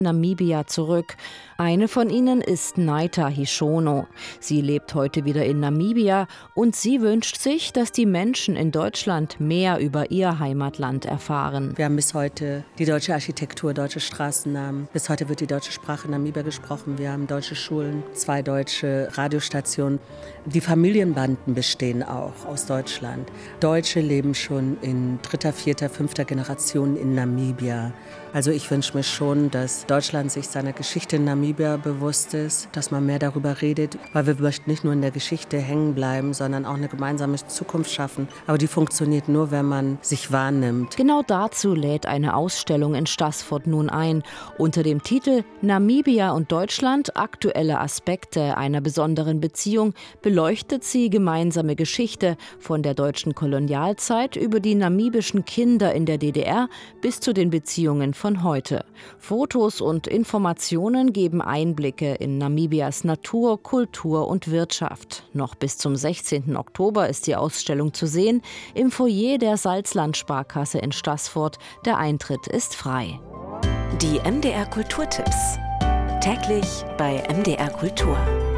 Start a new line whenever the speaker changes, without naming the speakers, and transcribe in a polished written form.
Namibia zurück. Eine von ihnen ist Naita Hishono. Sie lebt heute wieder in Namibia und sie wünscht sich, dass die Menschen in Deutschland mehr über ihr Heimatland erfahren.
Wir haben bis heute die deutsche Architektur, deutsche Straßennamen. Bis heute wird die deutsche Sprache in Namibia gesprochen. Wir haben deutsche Schulen, 2 deutsche Radiostationen. Die Familienbanden bestehen auch aus Deutschland. Deutsche leben schon in 3., 4., 5. Generation in Namibia. Also ich wünsche mir schon, dass Deutschland sich seiner Geschichte in Namibia bewusst ist, dass man mehr darüber redet, weil wir möchten nicht nur in der Geschichte hängen bleiben, sondern auch eine gemeinsame Zukunft schaffen. Aber die funktioniert nur, wenn man sich wahrnimmt.
Genau dazu lädt eine Ausstellung in Staßfurt nun ein. Unter dem Titel Namibia und Deutschland – aktuelle Aspekte einer besonderen Beziehung beleuchtet sie gemeinsame Geschichte von der deutschen Kolonialzeit über die namibischen Kinder in der DDR bis zu den Beziehungen von heute. Fotos und Informationen geben Einblicke in Namibias Natur, Kultur und Wirtschaft. Noch bis zum 16. Oktober ist die Ausstellung zu sehen im Foyer der Salzland-Sparkasse in Staßfurt. Der Eintritt ist frei.
Die MDR Kulturtipps. Täglich bei MDR Kultur.